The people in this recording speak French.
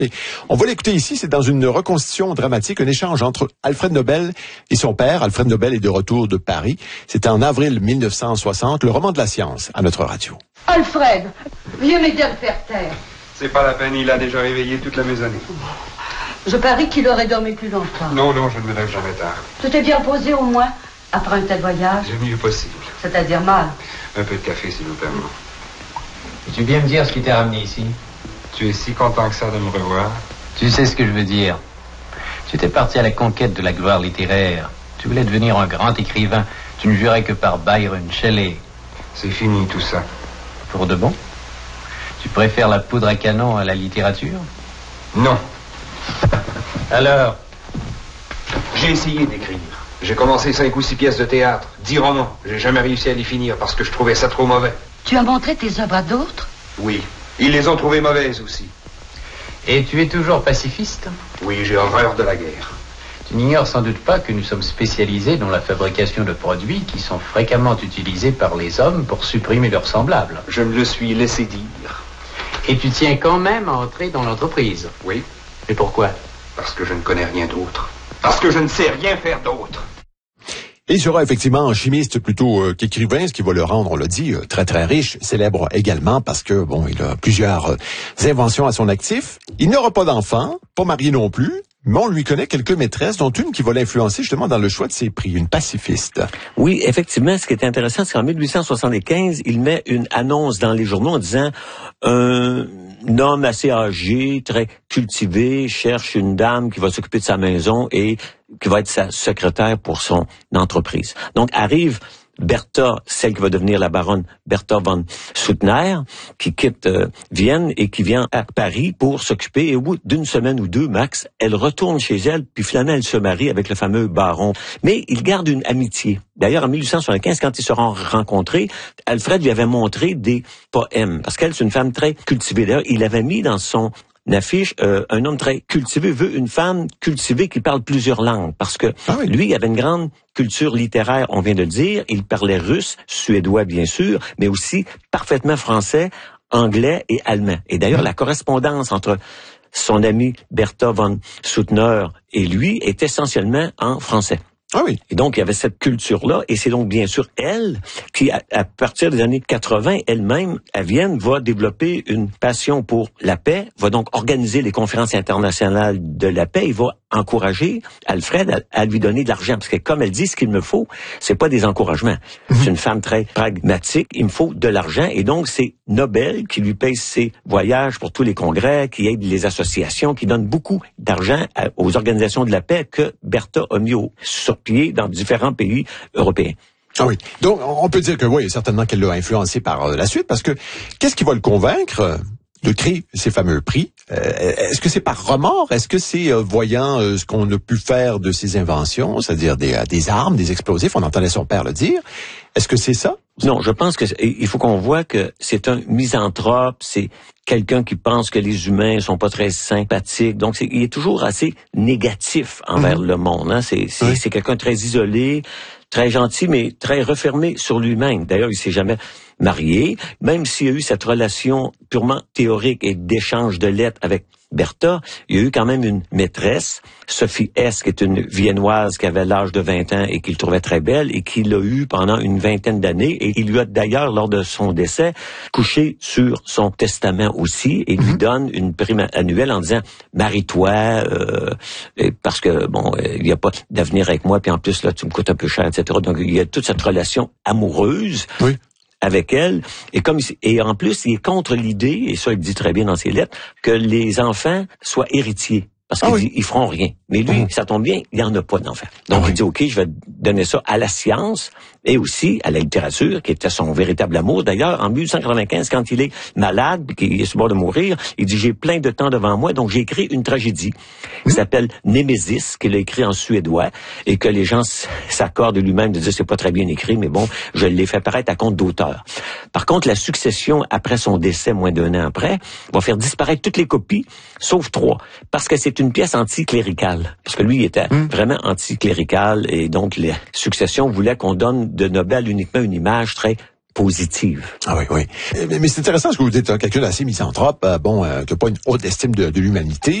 Et on va l'écouter ici, c'est dans une reconstitution dramatique, un échange entre Alfred Nobel et son père. Alfred Nobel est de retour de Paris. C'était en avril 1960, le roman de la science à notre radio. Alfred, viens m'aider à le faire taire. C'est pas la peine, il a déjà réveillé toute la maisonnée. Je parie qu'il aurait dormi plus longtemps. Non, je ne me lève jamais tard. Tu t'es bien posé au moins, après un tel voyage? Le mieux possible. C'est-à-dire mal. Un peu de café, s'il vous permet. Peux-tu bien me dire ce qui t'a ramené ici? Tu es si content que ça de me revoir. Tu sais ce que je veux dire. Tu étais parti à la conquête de la gloire littéraire. Tu voulais devenir un grand écrivain. Tu ne jurais que par Byron, Shelley. C'est fini tout ça. Pour de bon? Tu préfères la poudre à canon à la littérature? Non. Alors? J'ai essayé d'écrire. J'ai commencé 5 ou 6 pièces de théâtre, 10 romans. J'ai jamais réussi à les finir parce que je trouvais ça trop mauvais. Tu as montré tes œuvres à d'autres? Oui. Ils les ont trouvées mauvaises aussi. Et tu es toujours pacifiste? Oui, j'ai horreur de la guerre. Tu n'ignores sans doute pas que nous sommes spécialisés dans la fabrication de produits qui sont fréquemment utilisés par les hommes pour supprimer leurs semblables. Je me le suis laissé dire. Et tu tiens quand même à entrer dans l'entreprise? Oui. Et pourquoi? Parce que je ne connais rien d'autre. Parce que je ne sais rien faire d'autre. Il sera effectivement un chimiste plutôt qu'écrivain, ce qui va le rendre, on l'a dit, très très riche, célèbre également parce que, bon, il a plusieurs inventions à son actif. Il n'aura pas d'enfant, pas marié non plus, mais on lui connaît quelques maîtresses, dont une qui va l'influencer justement dans le choix de ses prix, une pacifiste. Oui, effectivement, ce qui est intéressant, c'est qu'en 1875, il met une annonce dans les journaux en disant un homme assez âgé, très cultivé, cherche une dame qui va s'occuper de sa maison et qui va être sa secrétaire pour son entreprise. Donc arrive Bertha, celle qui va devenir la baronne Bertha von Suttner, qui quitte Vienne et qui vient à Paris pour s'occuper. Et au bout d'une semaine ou deux, max, elle retourne chez elle, puis finalement, elle se marie avec le fameux baron. Mais ils gardent une amitié. D'ailleurs, en 1875, quand ils se seront rencontrés, Alfred lui avait montré des poèmes, parce qu'elle, c'est une femme très cultivée. D'ailleurs, il avait mis dans son affiche, un homme très cultivé veut une femme cultivée qui parle plusieurs langues, parce que lui, il avait une grande culture littéraire, on vient de le dire, il parlait russe, suédois bien sûr, mais aussi parfaitement français, anglais et allemand. Et d'ailleurs, la correspondance entre son ami Bertha von Suttner et lui est essentiellement en français. Ah oui. Et donc, il y avait cette culture-là, et c'est donc bien sûr elle qui, à partir des années 80, elle-même, à Vienne, va développer une passion pour la paix, va donc organiser les conférences internationales de la paix, et va encourager Alfred à lui donner de l'argent. Parce que comme elle dit, ce qu'il me faut, c'est pas des encouragements. C'est une femme très pragmatique, il me faut de l'argent, et donc c'est Nobel qui lui paye ses voyages pour tous les congrès, qui aide les associations, qui donne beaucoup d'argent aux organisations de la paix que Bertha a mis sur pied dans différents pays européens. Ah oui. Donc, on peut dire que oui, certainement qu'elle l'a influencé par la suite, parce que qu'est-ce qui va le convaincre de créer ces fameux prix? Est-ce que c'est par remords? Est-ce que c'est voyant ce qu'on a pu faire de ses inventions, c'est-à-dire des armes, des explosifs? On entendait son père le dire. Est-ce que c'est ça? Non, je pense que il faut qu'on voit que c'est un misanthrope, c'est quelqu'un qui pense que les humains sont pas très sympathiques. Donc, il est toujours assez négatif envers le monde. Hein. C'est quelqu'un de très isolé, très gentil, mais très refermé sur lui-même. D'ailleurs, il s'est jamais marié, même s'il y a eu cette relation purement théorique et d'échange de lettres avec Bertha, il y a eu quand même une maîtresse, Sophie S., qui est une Viennoise qui avait l'âge de 20 ans et qu'il trouvait très belle et qui l'a eu pendant une vingtaine d'années. Et il lui a d'ailleurs, lors de son décès, couché sur son testament aussi et lui donne une prime annuelle en disant « Marie-toi, parce que, bon, il n'y a pas d'avenir avec moi, puis en plus, là, tu me coûtes un peu cher, etc. » Donc, il y a toute cette relation amoureuse. Oui. Avec elle, et en plus, il est contre l'idée, et ça il dit très bien dans ses lettres, que les enfants soient héritiers. Parce qu'il dit, ils feront rien. Mais lui, ça tombe bien, il n'y en a pas d'enfants. Donc, il dit, OK, je vais donner ça à la science et aussi à la littérature, qui était son véritable amour. D'ailleurs, en 1895, quand il est malade, qu'il est sur le bord de mourir, il dit, j'ai plein de temps devant moi, donc j'ai écrit une tragédie qui s'appelle Némésis, qu'il a écrit en suédois, et que les gens s'accordent lui-même de dire, c'est pas très bien écrit, mais bon, je l'ai fait paraître à compte d'auteur. Par contre, la succession, après son décès, moins d'un an après, va faire disparaître toutes les copies, sauf 3, parce que c'est une pièce anticléricale. Parce que lui, il était vraiment anticlérical, et donc la succession voulait qu'on donne de Nobel uniquement une image très positive. Ah oui, oui. Mais c'est intéressant ce que vous dites, hein, quelqu'un d'assez misanthrope, qui n'a pas une haute estime de l'humanité.